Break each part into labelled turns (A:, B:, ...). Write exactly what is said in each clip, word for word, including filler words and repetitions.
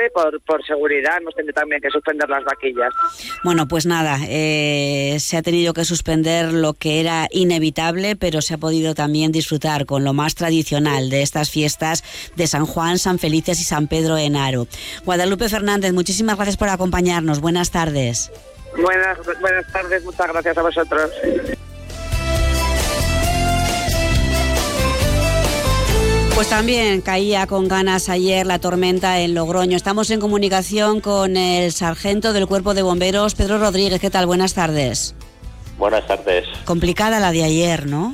A: inevitable, por, por seguridad hemos tenido también que suspender las vaquillas.
B: Bueno, pues nada, eh, se ha tenido que suspender lo que era inevitable, pero se ha podido también disfrutar con lo más tradicional de estas fiestas de San Juan, San Felices y San Pedro en Haro. Guadalupe Fernández, muchísimas gracias por acompañarnos. Buenas tardes.
A: Buenas, buenas tardes, muchas gracias a vosotros.
B: Pues también caía con ganas ayer la tormenta en Logroño. Estamos en comunicación con el sargento del Cuerpo de Bomberos, Pedro Rodríguez. ¿Qué tal? Buenas tardes.
C: Buenas tardes.
B: Complicada la de ayer, ¿no?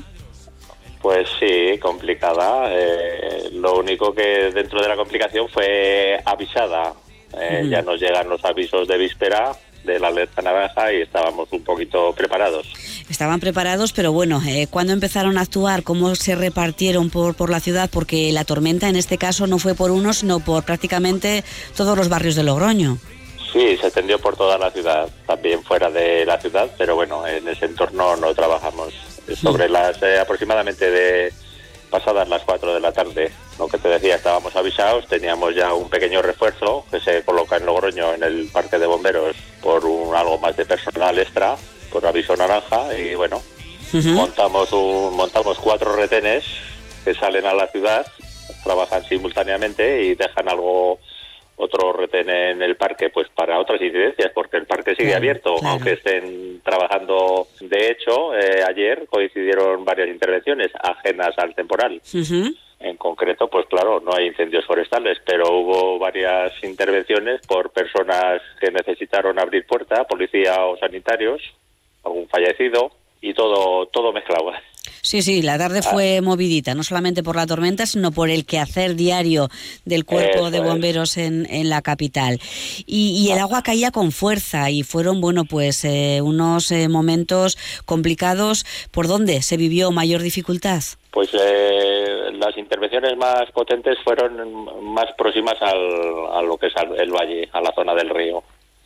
C: Pues sí, complicada. Eh, lo único que dentro de la complicación fue avisada. Eh, uh-huh. Ya nos llegan los avisos de víspera de la alerta naranja y estábamos un poquito preparados.
B: Estaban preparados, pero bueno, eh, ¿cuándo empezaron a actuar? ¿Cómo se repartieron por, por la ciudad? Porque la tormenta en este caso no fue por uno, sino por prácticamente todos los barrios de Logroño.
C: Sí, se extendió por toda la ciudad, también fuera de la ciudad, pero bueno, en ese entorno no trabajamos. Sobre las eh, aproximadamente de pasadas las cuatro de la tarde, lo que te decía, estábamos avisados, teníamos ya un pequeño refuerzo que se coloca en Logroño, en el parque de bomberos, por un algo más de personal extra, por aviso naranja, y bueno, uh-huh. montamos un, montamos cuatro retenes que salen a la ciudad, trabajan simultáneamente y dejan algo, otro retén en el parque, pues para otras incidencias, porque el parque sigue claro, abierto, claro. aunque estén trabajando. De hecho, eh, ayer coincidieron varias intervenciones ajenas al temporal. Uh-huh. En concreto, pues claro, no hay incendios forestales, pero hubo varias intervenciones por personas que necesitaron abrir puerta, policía o sanitarios, algún fallecido, y todo, todo mezclado.
B: Sí, sí, la tarde fue movidita, no solamente por la tormenta, sino por el quehacer diario del Cuerpo Eso de Bomberos en, en la capital. Y, y el agua caía con fuerza y fueron, bueno, pues eh, unos eh, momentos complicados. ¿Por dónde se vivió mayor dificultad?
C: Pues eh, las intervenciones más potentes fueron más próximas al, a lo que es el valle, a la zona del río.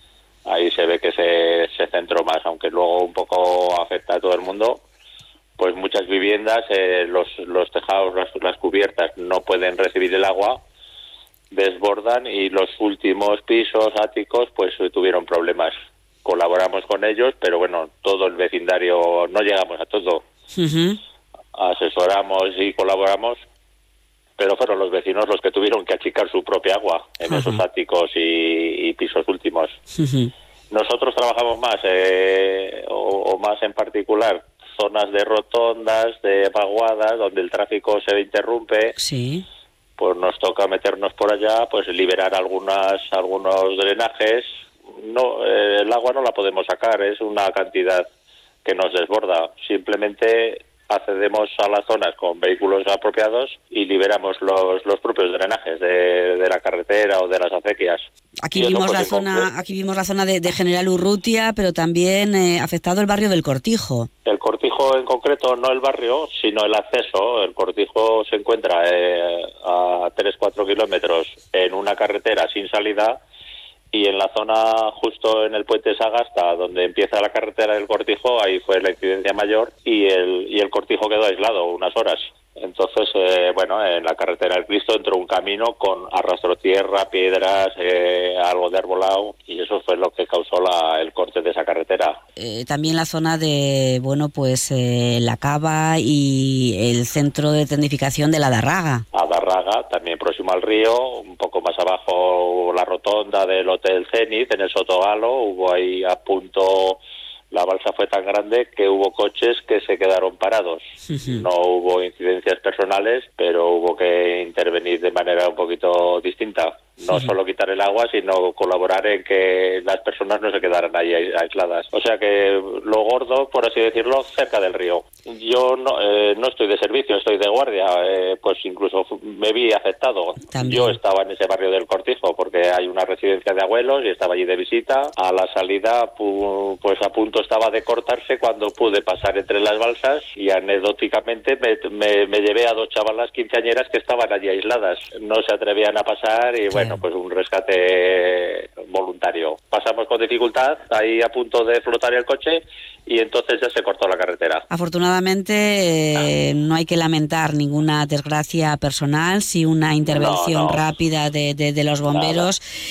C: Ahí se ve que se, se centró más, aunque luego un poco afecta a todo el mundo. Pues muchas viviendas, eh, los, los tejados, las, las cubiertas no pueden recibir el agua, desbordan y los últimos pisos, áticos, pues tuvieron problemas. Colaboramos con ellos, pero bueno, todo el vecindario, no llegamos a todo. Uh-huh. Asesoramos y colaboramos, pero fueron los vecinos los que tuvieron que achicar su propia agua en uh-huh. esos áticos y, y pisos últimos. Uh-huh. Nosotros trabajamos más, eh, o, o más en particular, zonas de rotondas, de vaguadas, donde el tráfico se interrumpe.
B: Sí. Pues
C: nos toca meternos por allá, pues liberar algunas algunos drenajes. No, eh, el agua no la podemos sacar, es una cantidad que nos desborda. Simplemente accedemos a las zonas con vehículos apropiados y liberamos los, los propios drenajes de, de la carretera o de las acequias.
B: Aquí vimos la zona, aquí vimos la zona de, de General Urrutia, pero también eh, afectado el barrio del Cortijo.
C: El Cortijo en concreto, no el barrio, sino el acceso. El Cortijo se encuentra eh, a tres a cuatro kilómetros en una carretera sin salida, y en la zona justo en el puente Sagasta, donde empieza la carretera del Cortijo, ahí fue la incidencia mayor y el y el Cortijo quedó aislado unas horas. Entonces, eh, bueno, en la carretera del Cristo entró un camino con arrastro tierra, piedras, eh, algo de arbolado, y eso fue lo que causó la, el corte de esa carretera.
B: Eh, también la zona de, bueno, pues eh, La Cava y el centro de tecnificación de la Darraga.
C: Adarraga, también próximo al río, un poco más abajo la rotonda del Hotel Zenit, en el Sotogalo, hubo ahí a punto... La balsa fue tan grande que hubo coches que se quedaron parados. Uh-huh. No hubo incidencias personales, pero hubo que intervenir de manera un poquito distinta. No uh-huh. solo quitar el agua, sino colaborar en que las personas no se quedaran ahí aisladas. O sea que lo gordo, por así decirlo, cerca del río. Yo no, eh, no estoy de servicio, estoy de guardia. Eh, pues incluso me vi afectado. También. Yo estaba en ese barrio del Cortijo porque hay una residencia de abuelos y estaba allí de visita. A la salida, pu- pues a punto estaba de cortarse cuando pude pasar entre las balsas y anecdóticamente me, me, me llevé a dos chavalas quinceañeras que estaban allí aisladas. No se atrevían a pasar y bueno, pues un rescate voluntario. Pasamos con dificultad, ahí a punto de flotar el coche, y entonces ya se cortó la carretera.
B: Afortunadamente eh, no hay que lamentar ninguna desgracia personal, sí una intervención no, no. rápida de, de, de los bomberos. Nada.